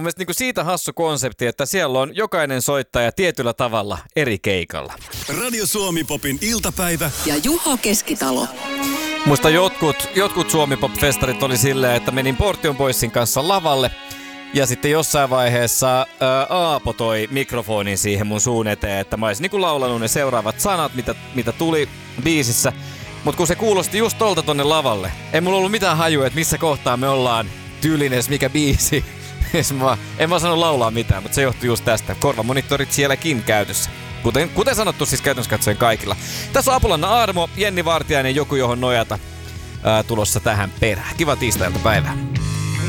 on mielestäni niinku siitä hassu konsepti, että siellä on jokainen soittaja tietyllä tavalla eri keikalla. Radio Suomi Popin iltapäivä. Ja Juho Keskitalo. Muista jotkut Suomi Pop-festarit oli silleen, että menin Portion Boysin kanssa lavalle. Ja sitten jossain vaiheessa Aapo toi mikrofonin siihen mun suun eteen, että mä olisin niinku laulanut ne seuraavat sanat, mitä tuli biisissä. Mut kun se kuulosti just tolta tonne lavalle, ei mulla ollut mitään hajua, että missä kohtaa me ollaan tyylinen, mikä biisi. En mä osannut laulaa mitään, mutta se johtui just tästä. Korvamonitorit sielläkin käytössä. Kuten sanottu, siis käytännössä katsoen kaikilla. Tässä on Apulanna Aarmo, Jenni Vartiainen, joku johon nojata tulossa tähän perään. Kiva tiistai-iltapäivää.